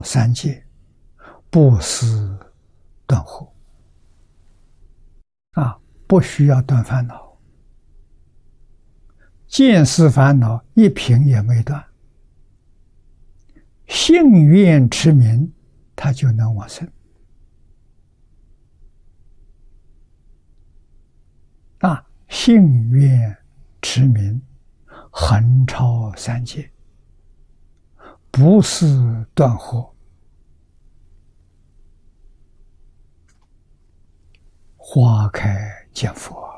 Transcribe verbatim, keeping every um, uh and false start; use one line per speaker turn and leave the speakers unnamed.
三界，不思断惑啊，不需要断烦恼，见思烦恼一品也没断，信愿持名，他就能往生啊！信愿持名，横超三界，不思断惑，花开见佛。